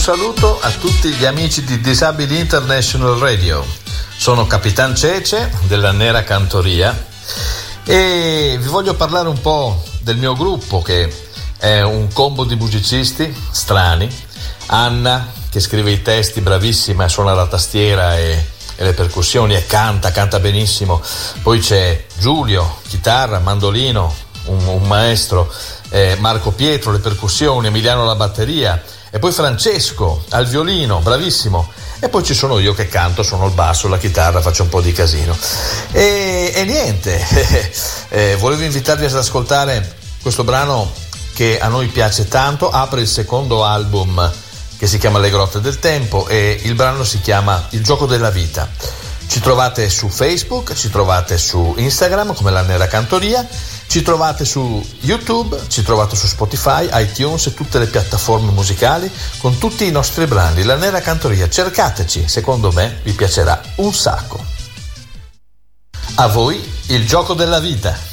saluto a tutti gli amici di Disabili International Radio. Sono Capitan Cece della Nera Cantoria e vi voglio parlare un po' del mio gruppo, che è un combo di musicisti strani. Anna, che scrive i testi, bravissima, suona la tastiera e le percussioni e canta benissimo. Poi c'è Giulio, chitarra, mandolino, un maestro, Marco Pietro, le percussioni, Emiliano la batteria, e poi Francesco al violino, bravissimo. E poi ci sono io che canto, suono il basso, la chitarra, faccio un po' di casino. E niente, volevo invitarvi ad ascoltare questo brano che a noi piace tanto, apre il secondo album che si chiama Le Grotte del Tempo, e il brano si chiama Il Gioco della Vita. Ci trovate su Facebook, ci trovate su Instagram come La Nera Cantoria, ci trovate su YouTube, ci trovate su Spotify, iTunes e tutte le piattaforme musicali con tutti i nostri brani. La Nera Cantoria, cercateci, secondo me vi piacerà un sacco. A voi Il Gioco della Vita.